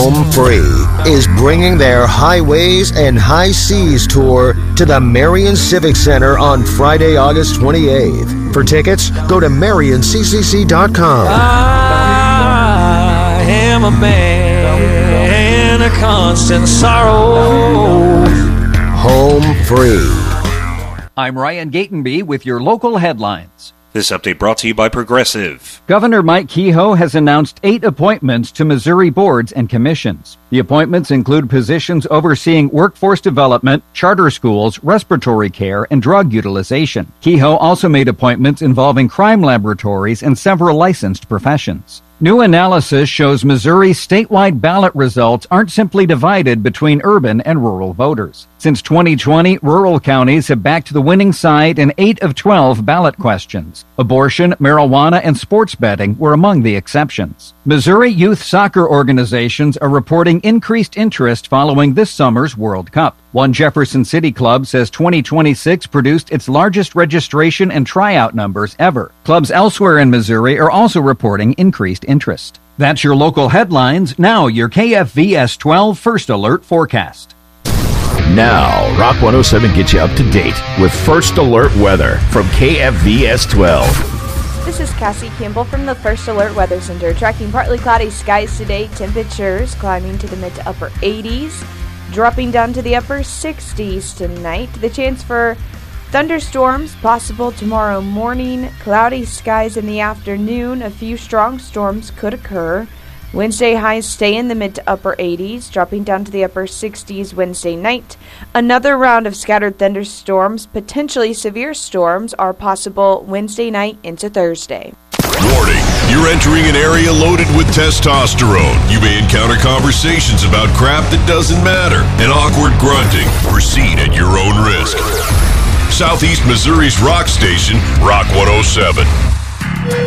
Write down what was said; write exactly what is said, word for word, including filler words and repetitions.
Home Free is bringing their Highways and High Seas tour to the Marion Civic Center on Friday, August twenty-eighth. For tickets, go to marion c c c dot com. I am a man of constant sorrow. Home Free. I'm Ryan Gatenby with your local headlines. This update brought to you by Progressive. Governor Mike Kehoe has announced eight appointments to Missouri boards and commissions. The appointments include positions overseeing workforce development, charter schools, respiratory care, and drug utilization. Kehoe also made appointments involving crime laboratories and several licensed professions. New analysis shows Missouri's statewide ballot results aren't simply divided between urban and rural voters. Since twenty twenty, rural counties have backed the winning side in eight of twelve ballot questions. Abortion, marijuana, and sports betting were among the exceptions. Missouri youth soccer organizations are reporting increased interest following this summer's World Cup. One Jefferson City club says twenty twenty-six produced its largest registration and tryout numbers ever. Clubs elsewhere in Missouri are also reporting increased interest. That's your local headlines. Now your K F V S twelve First Alert forecast. Now, Rock one oh seven gets you up to date with First Alert weather from K F V S twelve. This is Cassie Campbell from the First Alert Weather Center. Tracking partly cloudy skies today, temperatures climbing to the mid to upper eighties, dropping down to the upper sixties tonight. The chance for thunderstorms possible tomorrow morning, cloudy skies in the afternoon. A few strong storms could occur. Wednesday highs stay in the mid to upper eighties, dropping down to the upper sixties Wednesday night. Another round of scattered thunderstorms, potentially severe storms, are possible Wednesday night into Thursday. Warning, you're entering an area loaded with testosterone. You may encounter conversations about crap that doesn't matter and awkward grunting. Proceed at your own risk. Southeast Missouri's rock station, Rock one oh seven.